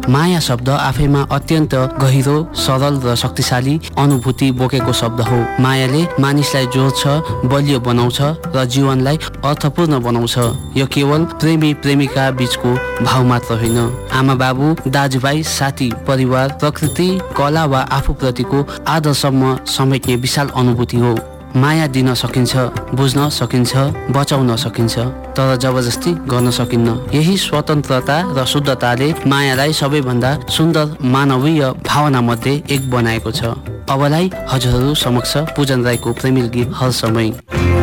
माया शब्द आफैमा अत्यन्त गहिरो, सरल र शक्तिशाली अनुभूति बोकेको शब्द हो। मायाले मानिसलाई जोड्छ, बलियो बनाउँछ र जीवनलाई अर्थपूर्ण बनाउँछ। यो केवल प्रेमी प्रेमिका बीचको भाव मात्र होइन, आमा बाबु, दाजुभाइ, साथी, परिवार, प्रकृति, कला वा आफूप्रतिको आदरसम्म समेट्ने विशाल अनुभूति हो। माया दिन सकिन्छ, बुझ्न सकिन्छ, बचाउन सकिन्छ, तर जबरजस्ती गर्न सकिन्न। यही स्वतन्त्रता र शुद्धताले मायालाई सबैभन्दा सुन्दर मानवीय भावना मध्ये एक बनाएको छ। अबलाई हजुरहरू समक्ष पूजन राईको प्रेमिल गीत हर समय।